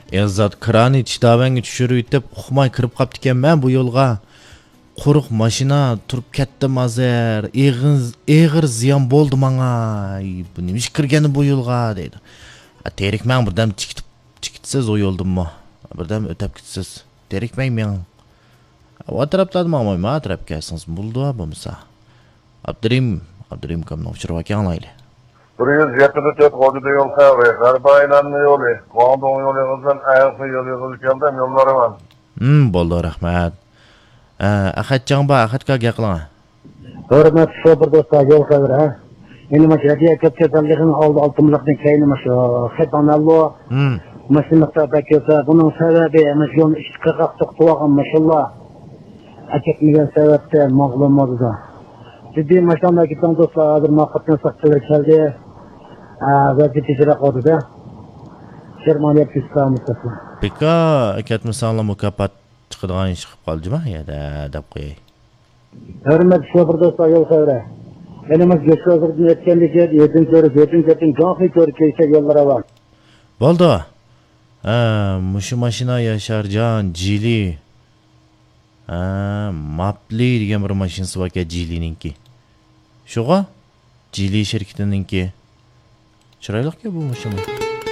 Erzat krani chidabanga tushirib deb uqmay kirib qapti ekan men bu yo'lga. Quruq mashina turib ketdi mazar. Eg'ir ziyon bo'ldi menga. Bu nima ish kirgani bu yo'lga deydi. Terikmang birdan chiqitsiz o yo'ldimmi? Birdan o'tib kitsiz. Terikmang men. O tarafdan ma'lum atraf kelsangiz bo'ldi bo'lmasa. Abdurim kamni uchirib akanlayli. 174 Kocaeli yol kavri, Garbaylanlı yolu, Guangdong yolu kızın, Ayaklı yolu kızın yolları var. Bo'ldi, rahmat. Ahadjon ba, Ahadga gaqilanga. Hurmat shofir do'stlar, yo'l kavri, ha. Endi mashinaga ko'pchilikning oldi oltimliqdan keyin shu xatonallo. Mashinaga bakıyorsa, bunun sebebi yo'lni ish qirqib to'xtab olgan maşallah. Aketmagan sebepten mağlum oldu. Ciddi maşallah gittim dostlar, hazır muhakkakten sakçılar geldi. Vaziyet icra oldu da. Şermaniyet İslam Mustafa. Peki, aketmasanlar mukafot chiqadigan ish qilib qoldimi ya-da deb qo'yay. Hurmat shofir do'stlar, yo'l kavri. Elimiz geçiyoruz etkenlikler, yedin gahi körkeyse yollara var. Bo'ldi. Mushu mashina Yasharjon Jili. Mapli degan bir mashinasi bor ekan Jilininki. Shuga? Jili shirkatininki. Chiroyli-ku bu mashina.